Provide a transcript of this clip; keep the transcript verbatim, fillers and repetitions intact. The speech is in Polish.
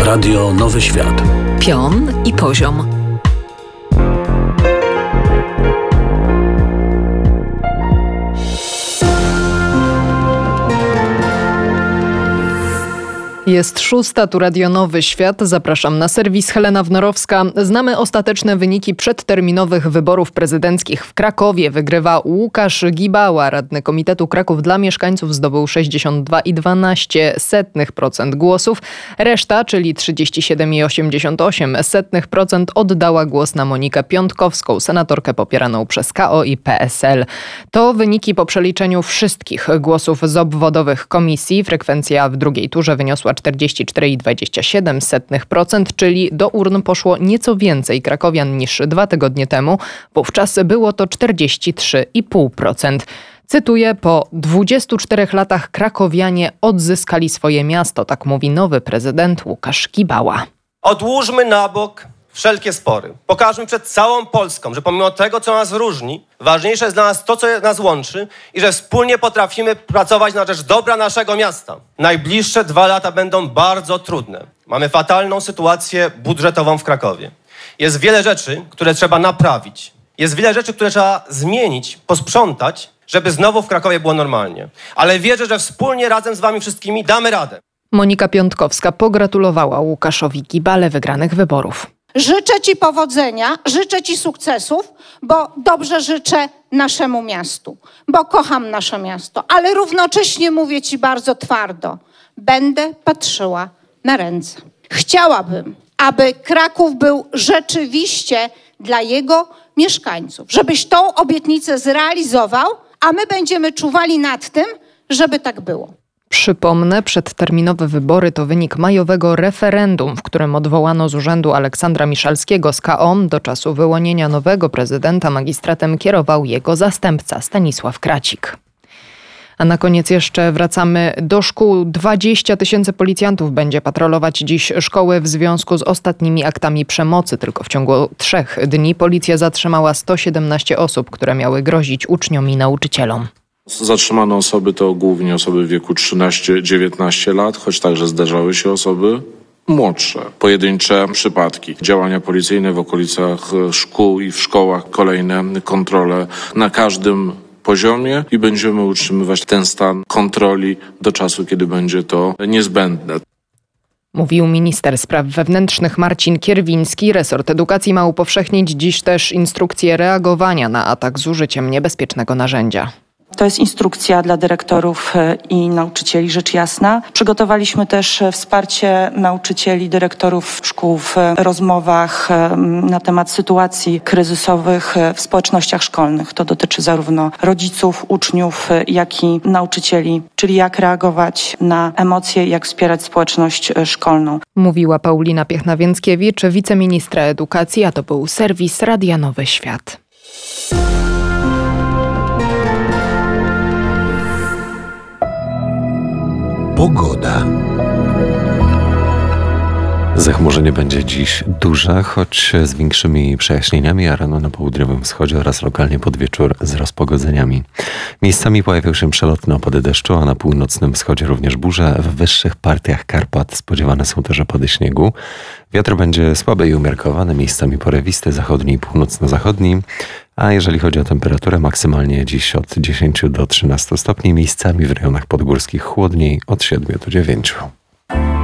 Radio Nowy Świat. Pion i poziom. Jest szósta, tu Radio Nowy Świat. Zapraszam na serwis Helena Wnorowska. Znamy ostateczne wyniki przedterminowych wyborów prezydenckich w Krakowie. Wygrywa Łukasz Gibała. Radny Komitetu Kraków dla Mieszkańców zdobył sześćdziesiąt dwa i dwanaście setnych procent głosów. Reszta, czyli trzydzieści siedem i osiemdziesiąt osiem setnych procent oddała głos na Monikę Piątkowską, senatorkę popieraną przez K O i P S L. To wyniki po przeliczeniu wszystkich głosów z obwodowych komisji. Frekwencja w drugiej turze wyniosła czterdzieści cztery i dwadzieścia siedem setnych procent, czyli do urn poszło nieco więcej krakowian niż dwa tygodnie temu. Wówczas było to czterdzieści trzy i pół procent. Cytuję, po dwudziestu czterech latach krakowianie odzyskali swoje miasto, tak mówi nowy prezydent Łukasz Gibała. Odłóżmy na bok wszelkie spory. Pokażmy przed całą Polską, że pomimo tego, co nas różni, ważniejsze jest dla nas to, co nas łączy i że wspólnie potrafimy pracować na rzecz dobra naszego miasta. Najbliższe dwa lata będą bardzo trudne. Mamy fatalną sytuację budżetową w Krakowie. Jest wiele rzeczy, które trzeba naprawić. Jest wiele rzeczy, które trzeba zmienić, posprzątać, żeby znowu w Krakowie było normalnie. Ale wierzę, że wspólnie razem z wami wszystkimi damy radę. Monika Piątkowska pogratulowała Łukaszowi Gibale wygranych wyborów. Życzę Ci powodzenia, życzę Ci sukcesów, bo dobrze życzę naszemu miastu, bo kocham nasze miasto, ale równocześnie mówię Ci bardzo twardo, będę patrzyła na ręce. Chciałabym, aby Kraków był rzeczywiście dla jego mieszkańców, żebyś tą obietnicę zrealizował, a my będziemy czuwali nad tym, żeby tak było. Przypomnę, przedterminowe wybory to wynik majowego referendum, w którym odwołano z urzędu Aleksandra Miszalskiego z K O. Do czasu wyłonienia nowego prezydenta magistratem kierował jego zastępca Stanisław Kracik. A na koniec jeszcze wracamy do szkół. dwadzieścia tysięcy policjantów będzie patrolować dziś szkoły w związku z ostatnimi aktami przemocy. Tylko w ciągu trzech dni policja zatrzymała sto siedemnaście osób, które miały grozić uczniom i nauczycielom. Zatrzymane osoby to głównie osoby w wieku trzynaście dziewiętnaście lat, choć także zdarzały się osoby młodsze. Pojedyncze przypadki. Działania policyjne w okolicach szkół i w szkołach, kolejne kontrole na każdym poziomie i będziemy utrzymywać ten stan kontroli do czasu, kiedy będzie to niezbędne. Mówił minister spraw wewnętrznych Marcin Kierwiński. Resort edukacji ma upowszechnić dziś też instrukcję reagowania na atak z użyciem niebezpiecznego narzędzia. To jest instrukcja dla dyrektorów i nauczycieli, rzecz jasna. Przygotowaliśmy też wsparcie nauczycieli, dyrektorów szkół w rozmowach na temat sytuacji kryzysowych w społecznościach szkolnych. To dotyczy zarówno rodziców, uczniów, jak i nauczycieli, czyli jak reagować na emocje, jak wspierać społeczność szkolną. Mówiła Paulina Piechna-Więckiewicz, wiceministra edukacji, a to był serwis Radia Nowy Świat. Pogoda. Zachmurzenie będzie dziś duże, choć z większymi przejaśnieniami, a rano na południowym wschodzie oraz lokalnie pod wieczór z rozpogodzeniami. Miejscami pojawią się przelotne opady deszczu, a na północnym wschodzie również burze. W wyższych partiach Karpat spodziewane są też opady śniegu. Wiatr będzie słaby i umiarkowany, miejscami porywisty, zachodni i północno-zachodni. A jeżeli chodzi o temperaturę, maksymalnie dziś od dziesięciu do trzynastu stopni, miejscami w rejonach podgórskich chłodniej od siedmiu do dziewięciu.